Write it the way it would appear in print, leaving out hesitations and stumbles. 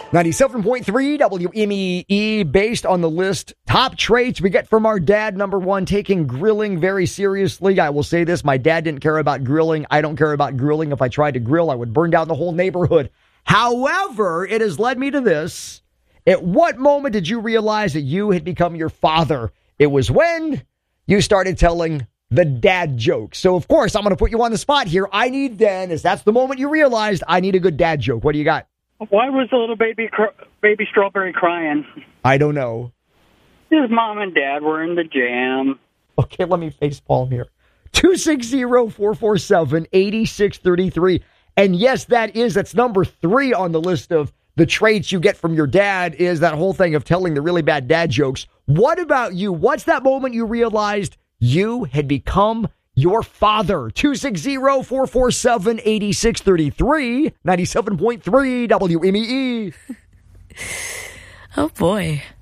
97.3 WMEE, based on the list, top traits we get from our dad. Number one, taking grilling very seriously. I will say this, my dad didn't care about grilling. I don't care about grilling. If I tried to grill, I would burn down the whole neighborhood. However, it has led me to this. At what moment did you realize that you had become your father? It was when you started telling the dad joke. So, of course, I'm going to put you on the spot here. I need then, as that's the moment you realized, I need a good dad joke. What do you got? Why was the little baby strawberry crying? I don't know. His mom and dad were in the jam. Okay, let me facepalm here. 260-447-8633. And yes, that's number 3 on the list of the traits you get from your dad, is that whole thing of telling the really bad dad jokes. What about you? What's that moment you realized you had become your father? 260-447-8633, 97.3 WMEE. Oh, boy.